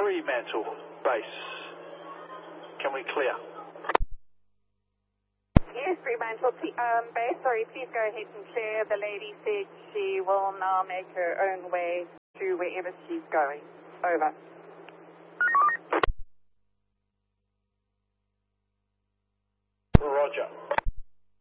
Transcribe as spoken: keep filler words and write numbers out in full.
Fremantle base. Can we clear? Yes, Fremantle um, base. Sorry, please go ahead and clear. The lady said she will now make her own way to wherever she's going. Over.